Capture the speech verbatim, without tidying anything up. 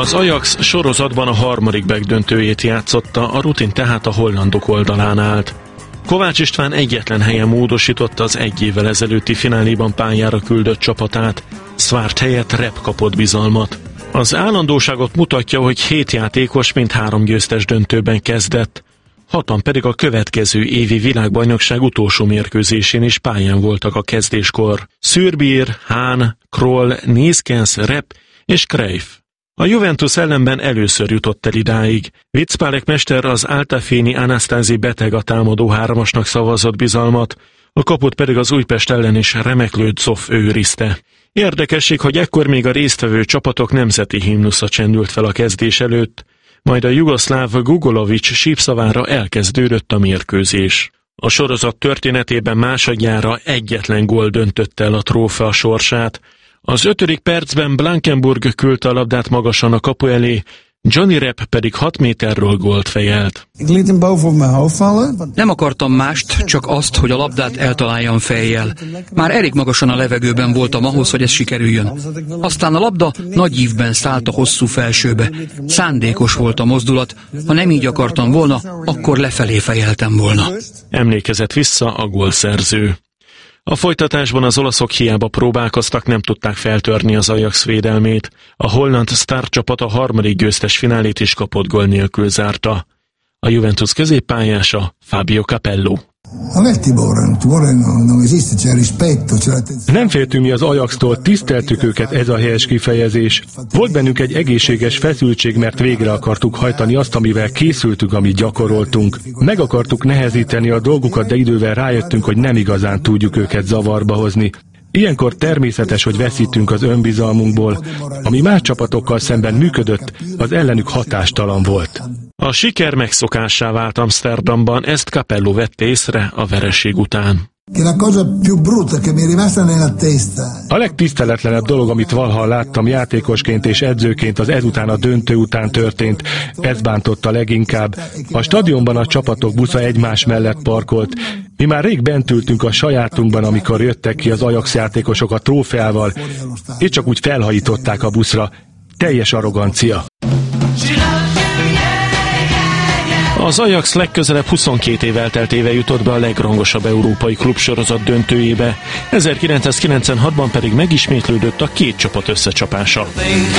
Az Ajax sorozatban a harmadik megdöntőjét játszotta, a rutin tehát a hollandok oldalán állt. Kovács István egyetlen helyen módosította az egy évvel ezelőtti fináléban pályára küldött csapatát, Szvárt helyett Rep kapott bizalmat. Az állandóságot mutatja, hogy hét játékos mind három győztes döntőben kezdett, hatan pedig a következő évi világbajnokság utolsó mérkőzésén is pályán voltak a kezdéskor. Szürbier, Hahn, Kroll, Neeskens, Rep és Cruyff. A Juventus ellenben először jutott el idáig. Vitzpálek mester az Altafini Anasztázi beteg a támadó hármasnak szavazott bizalmat, a kaput pedig az Újpest ellen is remeklő Zoff őrizte. Érdekesség, hogy ekkor még a résztvevő csapatok nemzeti himnusza csendült fel a kezdés előtt, majd a jugoszláv Gugolovics sípszavára elkezdődött a mérkőzés. A sorozat történetében másodjára egyetlen gól döntötte el a trófea sorsát. Az ötödik percben Blankenburg küldte a labdát magasan a kapu elé, Johnny Rep pedig hat méterről gólt fejelt. Nem akartam mást, csak azt, hogy a labdát eltaláljam fejjel. Már elég magasan a levegőben voltam ahhoz, hogy ez sikerüljön. Aztán a labda nagy ívben szállt a hosszú felsőbe. Szándékos volt a mozdulat, ha nem így akartam volna, akkor lefelé fejeltem volna. Emlékezett vissza a gólszerző. A folytatásban az olaszok hiába próbálkoztak, nem tudták feltörni az Ajax védelmét. A holland sztárcsapat a harmadik győztes finálét is kapott gól nélkül zárta. A Juventus középpályása Fabio Capello. Nem féltünk mi az Ajaxtól, tiszteltük őket, ez a helyes kifejezés. Volt bennünk egy egészséges feszültség, mert végre akartuk hajtani azt, amivel készültünk, amit gyakoroltunk. Meg akartuk nehezíteni a dolgukat, de idővel rájöttünk, hogy nem igazán tudjuk őket zavarba hozni. Ilyenkor természetes, hogy veszítünk az önbizalmunkból. Ami más csapatokkal szemben működött, az ellenük hatástalan volt. A siker megszokássá vált Amsterdamban, ezt Capello vette észre a vereség után. A legtiszteletlenebb dolog, amit valaha láttam játékosként és edzőként, az ezután a döntő után történt. Ez bántotta leginkább. A stadionban a csapatok busza egymás mellett parkolt. Mi már rég bent ültünk a sajátunkban, amikor jöttek ki az Ajax játékosok a trófeával, és csak úgy felhajították a buszra. Teljes arrogancia. Az Ajax legközelebb huszonkét év elteltével jutott be a legrangosabb európai klubsorozat döntőjébe, ezerkilencszázkilencvenhatban pedig megismétlődött a két csapat összecsapása.